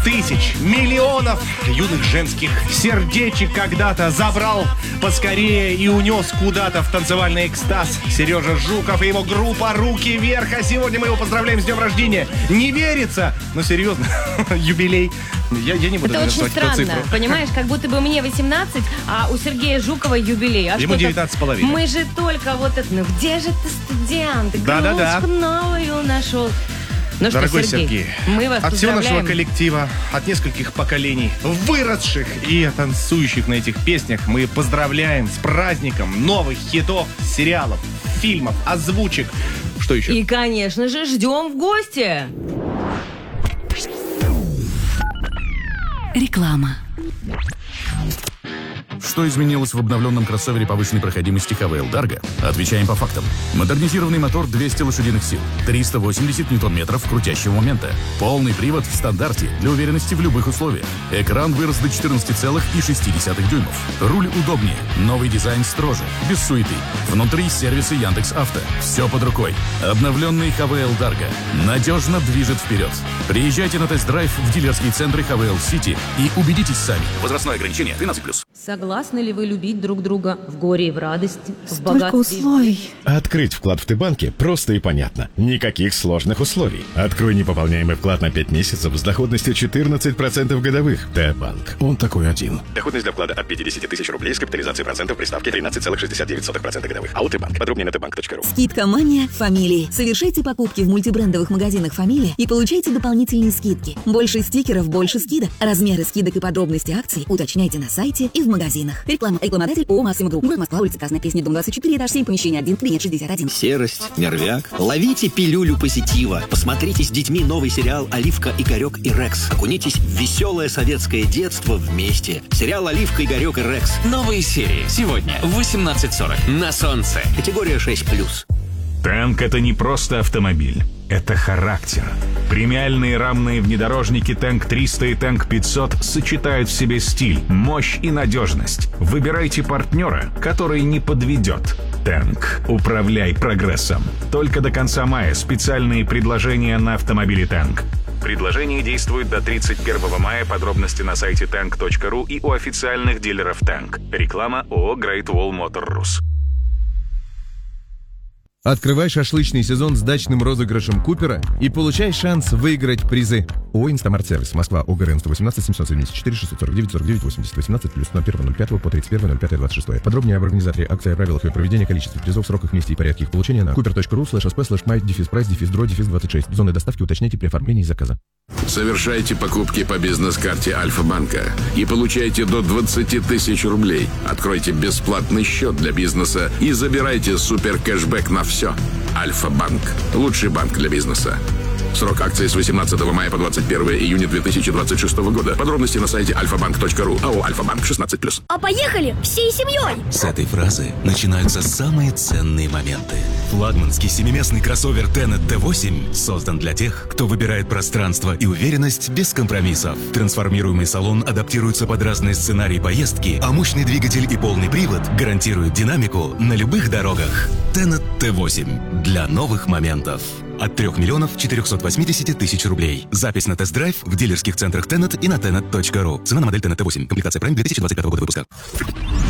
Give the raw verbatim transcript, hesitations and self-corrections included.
тысяч, миллионов юных женских сердечек когда-то забрал поскорее и унес куда-то в танцевальный экстаз Сережа Жуков и его группа «Руки вверх». А сегодня мы его поздравляем с днем рождения. Не верится, но серьезно, юбилей. Я, я не буду Это очень странно, понимаешь, как будто бы мне восемнадцать, а у Сергея Жукова юбилей. А ему девятнадцать с половиной. Мы же только вот это, ну где же ты, студент? Да-да-да. Новую нашел. Ну Дорогой что, Сергей, Сергей, мы вас от всего поздравляем. нашего коллектива, от нескольких поколений, выросших и танцующих на этих песнях, мы поздравляем с праздником новых хитов, сериалов, фильмов, озвучек. Что еще? И, конечно же, ждем в гости. Реклама. Что изменилось в обновленном кроссовере повышенной проходимости эйч ви эл Dargo? Отвечаем по фактам. Модернизированный мотор двести лошадиных сил, триста восемьдесят ньютон-метров крутящего момента. Полный привод в стандарте для уверенности в любых условиях. Экран вырос до четырнадцати целых шести десятых дюймов. Руль удобнее. Новый дизайн строже. Без суеты. Внутри сервисы Яндекс.Авто. Все под рукой. Обновленный эйч ви эл Dargo надежно движет вперед. Приезжайте на тест-драйв в дилерские центры эйч ви эл City и убедитесь сами. Возрастное ограничение тринадцать плюс. Согласны ли вы любить друг друга в горе и в радости, в Столько богатстве? условий. Открыть вклад в Т-банке просто и понятно. Никаких сложных условий. Открой непополняемый вклад на пять месяцев с доходностью четырнадцать процентов годовых. Т-банк. Он такой один. Доходность для вклада от пятидесяти тысяч рублей с капитализацией процентов при ставке тринадцать целых шестьдесят девять сотых процента годовых. АО Т-банк. Подробнее на тэ банк точка ру. Скидка «Мания» Фамилии. Совершайте покупки в мультибрендовых магазинах Фамилия и получайте дополнительные скидки. Больше стикеров, больше скидок. Размеры скидок и подробности акций уточняйте на сайте и в магазинах. Реклама. Рекламодатель ООО «Максима Групп». Город Москва, улица Красная Песня, дом двадцать четыре, этаж семь, помещение один, клиент шестьдесят один. Серость, нервяк. Ловите пилюлю позитива. Посмотрите с детьми новый сериал «Оливка, Игорек и Рекс». Окунитесь в веселое советское детство вместе. Сериал «Оливка, Игорек и Рекс». Новые серии сегодня в восемнадцать сорок на Солнце. Категория шесть плюс. Танк — это не просто автомобиль, это характер. Премиальные рамные внедорожники Танк триста и Танк пятьсот сочетают в себе стиль, мощь и надежность. Выбирайте партнера, который не подведет. Танк. Управляй прогрессом. Только до конца мая специальные предложения на автомобили Танк. Предложение действует до тридцать первого мая. Подробности на сайте танк точка ру и у официальных дилеров Танк. Реклама ООО Great Wall Motor Rus. Открывай шашлычный сезон с дачным розыгрышем Купера и получай шанс выиграть призы. ООО «Инстамарт-сервис», Москва, ОГРН сто восемнадцать семьсот семьдесят четыре шестьсот сорок девять сорок девять восемьдесят, восемнадцать плюс, ноль первого ноль пятого по тридцать первое ноль пятое двадцать шестое. Подробнее об организаторе акции, о правилах ее проведения, количестве призов, сроках, месте и порядке их получения на купер точка ру слэш эс пэ слэш май дефис прайс дефис дро дефис двадцать шесть. Зоны доставки уточняйте при оформлении заказа. Совершайте покупки по бизнес-карте Альфа-банка и получайте до двадцати тысяч рублей. Откройте бесплатный счет для бизнеса и забирайте супер кэшбэк на все. Альфа-банк. Лучший банк для бизнеса. Срок акции с восемнадцатого мая по двадцать первое июня две тысячи двадцать шестого года. Подробности на сайте альфа банк точка ру. АО «Альфа-банк» шестнадцать плюс. А поехали всей семьей! С этой фразы начинаются самые ценные моменты. Флагманский семиместный кроссовер Tenet Т восемь создан для тех, кто выбирает пространство и уверенность без компромиссов. Трансформируемый салон адаптируется под разные сценарии поездки, а мощный двигатель и полный привод гарантируют динамику на любых дорогах. Tenet Т восемь для новых моментов. От трех миллионов четырехсот восьмидесяти тысяч рублей. Запись на тест-драйв в дилерских центрах Tenet и на tenet точка ру. Цена на модель Tenet Т восемь. Комплектация Prime две тысячи двадцать пятого года выпуска.